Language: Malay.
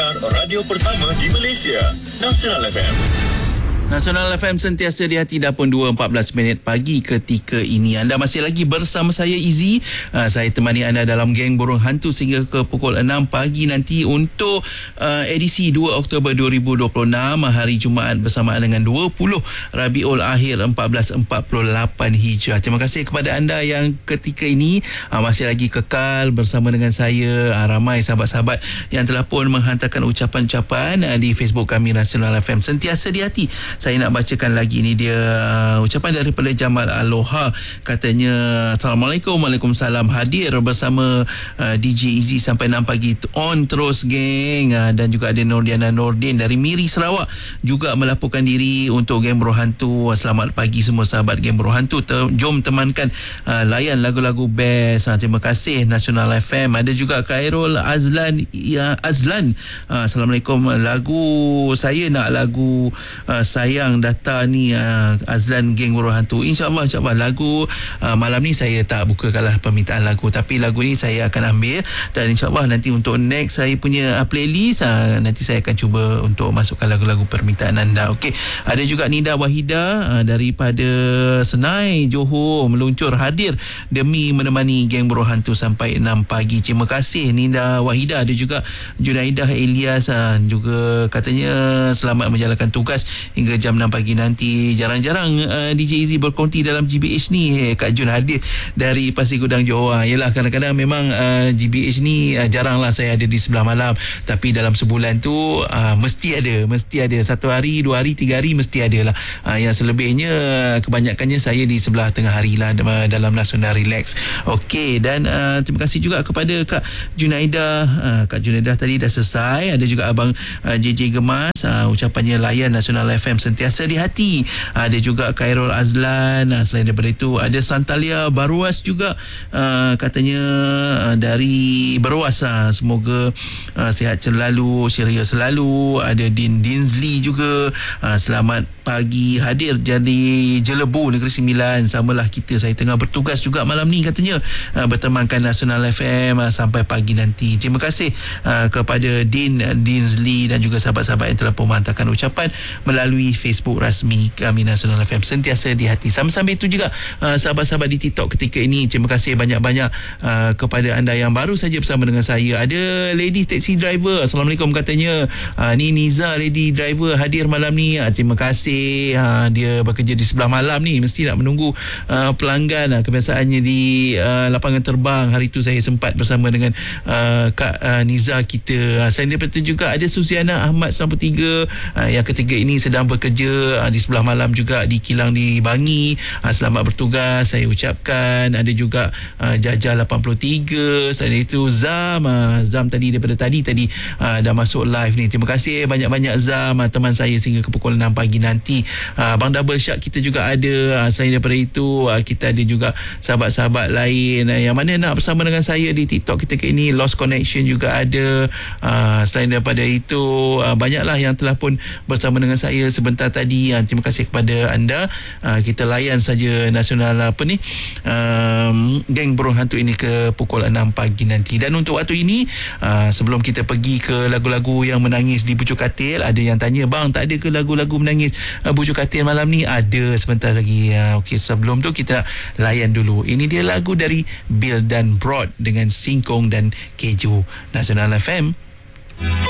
dengar radio pertama di Malaysia, Nasional FM. Nasional FM sentiasa di hati dah pun 2.14 minit pagi ketika ini. Anda masih lagi bersama saya Izzy. Saya temani anda dalam Geng Burung Hantu sehingga ke pukul 6 pagi nanti untuk edisi 2 Oktober 2026 hari Jumaat bersamaan dengan 20 Rabiul Akhir 1448 Hijrah. Terima kasih kepada anda yang ketika ini masih lagi kekal bersama dengan saya. Ramai sahabat-sahabat yang telah pun menghantarkan ucapan-ucapan di Facebook kami Nasional FM sentiasa di hati. Saya nak bacakan lagi ni dia ucapan daripada Jamal Aloha. Katanya Assalamualaikum. Waalaikumsalam. Hadir bersama DJ Izzy sampai 6 pagi. On terus geng. Dan juga ada Nordiana Nordin dari Miri Sarawak juga melaporkan diri untuk Geng Burung Hantu. Selamat pagi semua sahabat Geng Burung Hantu. Jom temankan layan lagu-lagu best. Terima kasih Nasional FM. Ada juga Khairul Azlan Assalamualaikum. Lagu saya nak lagu sayang data ni Azlan Geng Burung Hantu. InsyaAllah lagu malam ni saya tak bukakanlah permintaan lagu, tapi lagu ni saya akan ambil dan insyaAllah nanti untuk next saya punya playlist nanti saya akan cuba untuk masukkan lagu-lagu permintaan anda. Okey, ada juga Nida Wahida daripada Senai Johor meluncur hadir demi menemani Geng Burung Hantu sampai 6 pagi. Terima kasih Nida Wahida. Ada juga Junaidah Elias juga katanya selamat menjalankan tugas hingga jam 6 pagi nanti. Jarang-jarang DJ Izzy berkonti dalam GBH ni. Kak Jun hadir dari Pasir Gudang Johor. Yelah, kadang-kadang memang GBH ni jaranglah saya ada di sebelah malam, tapi dalam sebulan tu mesti ada 1 hari, 2 hari, 3 hari mesti ada lah. Yang selebihnya kebanyakannya saya di sebelah tengah hari lah dalam Nasional Relax. Okey, dan terima kasih juga kepada Kak Junaidah. Kak Junaidah tadi dah selesai. Ada juga Abang JJ Gemas, ucapannya layan Nasional FM sentiasa di hati. Ada juga Khairul Azlan. Selain daripada itu ada Santalia Baruas juga, katanya dari Baruas. Semoga sihat selalu, ceria selalu. Ada Din Dinsley juga, selamat pagi, hadir dari Jelebu Negeri Sembilan. Samalah kita, saya tengah bertugas juga malam ni katanya, bertemankan Nasional FM sampai pagi nanti. Terima kasih kepada Din Dinsley dan juga sahabat-sahabat yang telah menghantarkan ucapan melalui Facebook rasmi kami Nasional FM sentiasa di hati. Sama-sama itu juga sahabat-sahabat di TikTok ketika ini. Terima kasih banyak-banyak kepada anda yang baru saja bersama dengan saya. Ada Lady Taxi Driver, Assalamualaikum katanya. Ni Niza Lady Driver hadir malam ni. Terima kasih. Dia bekerja di sebelah malam ni, mesti nak menunggu pelanggan. Kebiasaannya di lapangan terbang. Hari tu saya sempat bersama dengan Kak Niza kita. Selain daripada itu juga ada Suziana Ahmad 93 yang ketiga ini sedang bekerja di sebelah malam juga di kilang di Bangi. Selamat bertugas saya ucapkan. Ada juga Jajah 83. Selain itu Zam tadi daripada tadi dah masuk live ni. Terima kasih banyak-banyak Zam, teman saya sehingga ke pukul 6 pagi nanti. Bang Double Shark kita juga ada. Selain daripada itu kita ada juga sahabat-sahabat lain yang mana nak bersama dengan saya di TikTok kita ke ini. Lost Connection juga ada. Selain daripada itu banyaklah yang telah pun bersama dengan saya sebentar tadi. Terima kasih kepada anda. Kita layan saja Nasional Geng Burung Hantu ini ke pukul 6 pagi nanti. Dan untuk waktu ini sebelum kita pergi ke lagu-lagu yang menangis di Bujuk Katil, ada yang tanya, bang tak ada ke lagu-lagu menangis Bujuk Katil malam ni? Ada sebentar lagi. Okey, sebelum tu kita layan dulu. Ini dia lagu dari Bill dan Broad dengan Singkong dan Keju. Nasional FM.